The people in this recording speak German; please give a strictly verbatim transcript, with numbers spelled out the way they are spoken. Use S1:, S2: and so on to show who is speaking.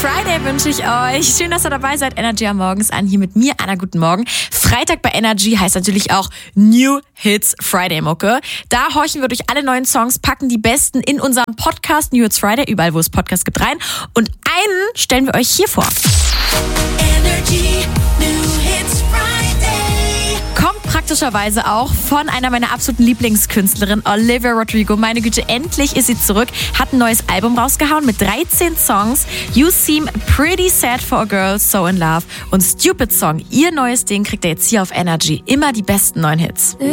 S1: Friday wünsche ich euch. Schön, dass ihr dabei seid. Energy am Morgens an hier mit mir. Anna, guten Morgen. Freitag bei Energy heißt natürlich auch New Hits Friday Mucke. Da horchen wir durch alle neuen Songs, packen die besten in unserem Podcast New Hits Friday, überall wo es Podcasts gibt, rein. Und einen stellen wir euch hier vor.
S2: Energy New Hits Friday.
S1: Kommt praktischerweise auch von einer meiner absoluten Lieblingskünstlerinnen, Olivia Rodrigo. Meine Güte, endlich ist sie zurück. Hat ein neues Album rausgehauen mit dreizehn Songs. You Seem Pretty Sad for a Girl, So in Love und Stupid Song. Ihr neues Ding kriegt ihr jetzt hier auf Energy. Immer die besten neuen Hits.